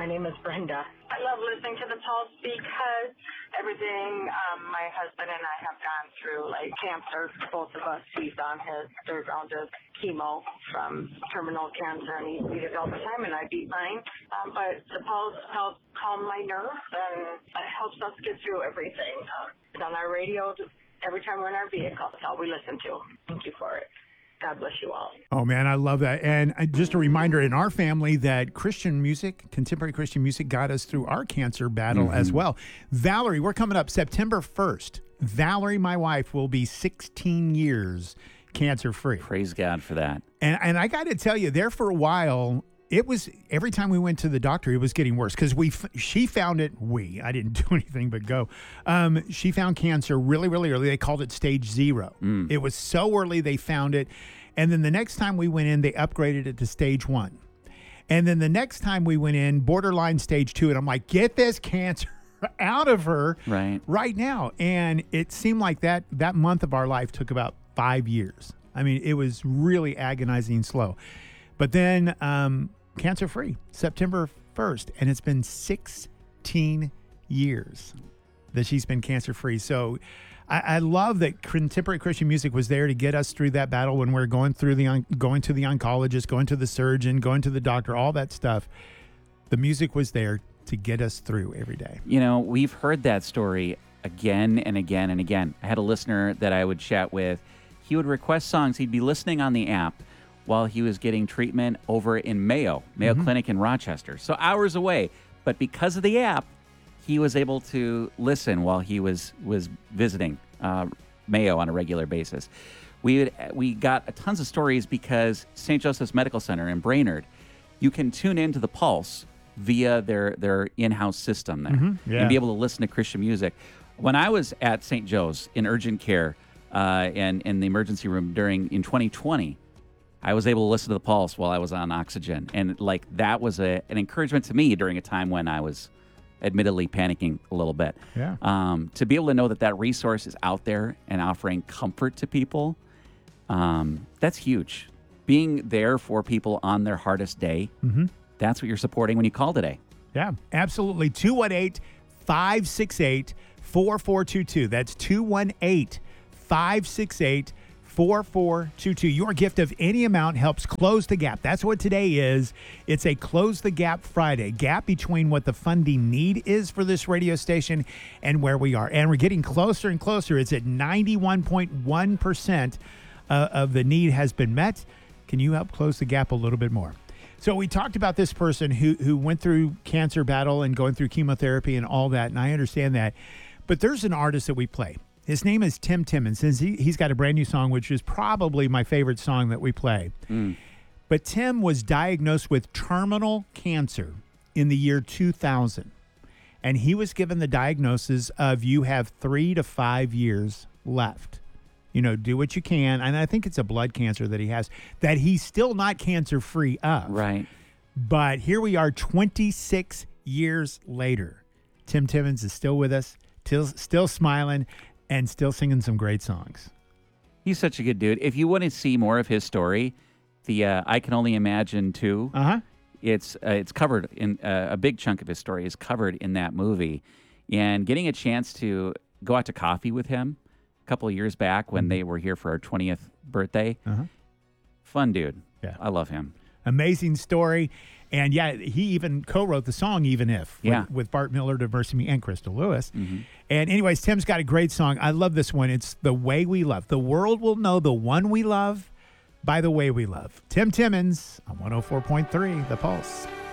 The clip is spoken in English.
My name is Brenda. I love listening to the Pulse because everything my husband and I have gone through, like cancer, both of us, he's on his third round of chemo from terminal cancer, and he beat it all the time, and I beat mine. But the Pulse helps calm my nerves, and it helps us get through everything. It's on our radio every time we're in our vehicle. That's all we listen to. Thank you for it. God bless you all. Oh, man, I love that. And just a reminder in our family that Christian music, contemporary Christian music, got us through our cancer battle as well. Valerie, we're coming up September 1st. Valerie, my wife, will be 16 years cancer-free. Praise God for that. And I got to tell you, there for a while, it was every time we went to the doctor, it was getting worse because she found it. I didn't do anything but go. She found cancer really, really early. They called it stage 0. It was so early they found it. And then the next time we went in, they upgraded it to stage 1. And then the next time we went in, borderline stage 2. And I'm like, get this cancer out of her right now. And it seemed like that month of our life took about 5 years. I mean, it was really agonizing slow. But then cancer-free, September 1st. And it's been 16 years that she's been cancer-free. So I love that contemporary Christian music was there to get us through that battle when we're going through going to the oncologist, going to the surgeon, going to the doctor, all that stuff. The music was there to get us through every day. You know, we've heard that story again and again and again. I had a listener that I would chat with. He would request songs. He'd be listening on the app while he was getting treatment over in Mayo Clinic in Rochester. So hours away. But because of the app, he was able to listen while he was visiting Mayo on a regular basis. We got tons of stories because St. Joseph's Medical Center in Brainerd, you can tune into the Pulse via their in-house system there and be able to listen to Christian music. When I was at St. Joe's in urgent care and in the emergency room in 2020, I was able to listen to the Pulse while I was on oxygen. And like that was an encouragement to me during a time when I was admittedly panicking a little bit. To be able to know that resource is out there and offering comfort to people, that's huge. Being there for people on their hardest day, that's what you're supporting when you call today. Yeah, absolutely. 218-568-4422. That's 218-568-4422. Your gift of any amount helps close the gap. That's what today is. It's a Close the Gap Friday. Gap between what the funding need is for this radio station and where we are. And we're getting closer and closer. It's at 91.1% of the need has been met. Can you help close the gap a little bit more? So we talked about this person who went through cancer battle and going through chemotherapy and all that, and I understand that. But there's an artist that we play. His name is Tim Timmons. He's got a brand new song, which is probably my favorite song that we play. But Tim was diagnosed with terminal cancer in the year 2000. And he was given the diagnosis of you have 3 to 5 years left. You know, do what you can. And I think it's a blood cancer that he has, that he's still not cancer-free of. Right. But here we are 26 years later. Tim Timmons is still with us, still smiling, and still singing some great songs. He's such a good dude. If you want to see more of his story, the I Can Only Imagine 2, it's covered in a big chunk of his story is covered in that movie. And getting a chance to go out to coffee with him a couple of years back when they were here for our 20th birthday, fun dude. Yeah, I love him. Amazing story. And yeah, he even co-wrote the song Even If with Bart Miller, Diversity Me, and Crystal Lewis. And anyways, Tim's got a great song. I love this one. It's The Way We Love. The world will know the one we love by the way we love. Tim Timmons on 104.3, The Pulse.